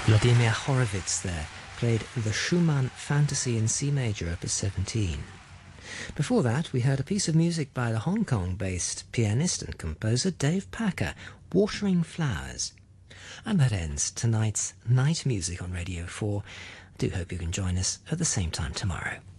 Vladimir Horowitz there played the Schumann Fantasy in C major, opus 17. Before that, we heard a piece of music by the Hong Kong-based pianist and composer Dave Packer, Watering Flowers. And that ends tonight's Night Music on Radio 4. I do hope you can join us at the same time tomorrow.